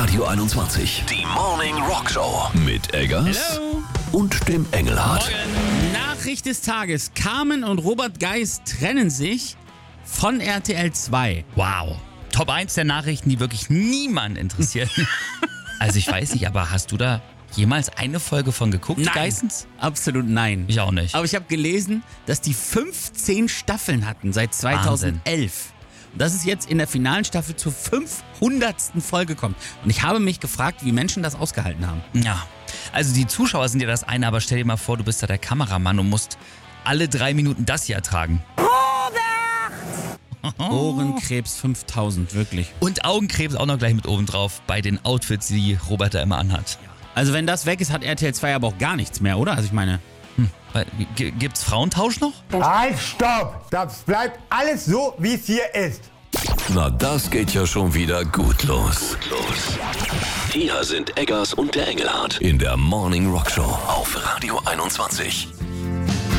Radio 21. Die Morning Rock Show mit Eggers Hello. und dem Engelhardt. Nachricht des Tages. Carmen und Robert Geis trennen sich von RTL 2. Wow. Top 1 der Nachrichten, die wirklich niemanden interessieren. Also ich weiß nicht, aber hast du da jemals eine Folge von geguckt, Nein. Geissens? Absolut nein. Ich auch nicht. Aber ich habe gelesen, dass die 15 Staffeln hatten seit 2011. Und dass es jetzt in der finalen Staffel zur 500. Folge kommt. Und ich habe mich gefragt, wie Menschen das ausgehalten haben. Ja. Also die Zuschauer sind ja das eine, aber stell dir mal vor, du bist da der Kameramann und musst alle 3 Minuten das hier ertragen. Ohrenkrebs 5000, wirklich. Und Augenkrebs auch noch gleich mit oben drauf bei den Outfits, die Robert da immer anhat. Also wenn das weg ist, hat RTL 2 aber auch gar nichts mehr, oder? Also ich meine... Gibt's Frauentausch noch? Halt, stopp! Das bleibt alles so, wie es hier ist. Na, das geht ja schon wieder gut los. Hier sind Eggers und der Engelhardt in der Morning Rock Show auf Radio 21.